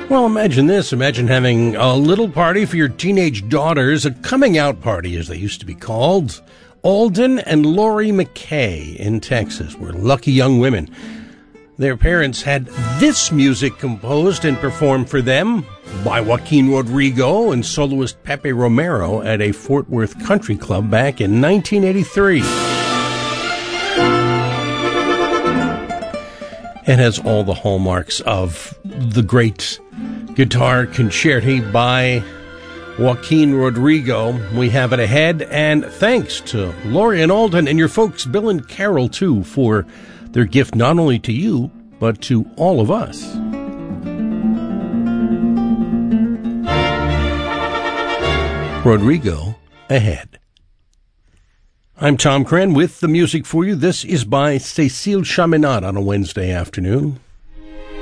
Well, imagine this. Imagine having a little party for your teenage daughters, a coming out party, as they used to be called. Alden and Lori McKay in Texas were lucky young women. Their parents had this music composed and performed for them by Joaquin Rodrigo and soloist Pepe Romero at a Fort Worth country club back in 1983. It has all the hallmarks of the great guitar concerti by Joaquin Rodrigo. We have it ahead, and thanks to Lori and Alden and your folks, Bill and Carol, too, for their gift not only to you, but to all of us. Rodrigo ahead. I'm Tom Crenn with the music for you. This is by Cécile Chaminade on a Wednesday afternoon.